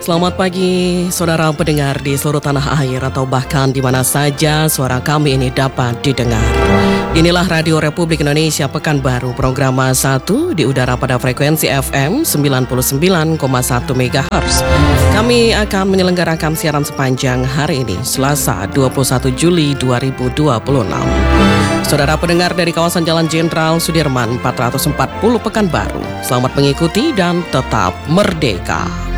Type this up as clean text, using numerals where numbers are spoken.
Selamat pagi saudara pendengar di seluruh tanah air atau bahkan di mana saja suara kami ini dapat didengar. Inilah Radio Republik Indonesia Pekanbaru, program 1 di udara pada frekuensi FM 99,1 MHz. Kami akan menyelenggarakan siaran sepanjang hari ini, Selasa 21 Juli 2026. Saudara pendengar dari kawasan Jalan Jenderal Sudirman 440 Pekanbaru, selamat mengikuti dan tetap merdeka.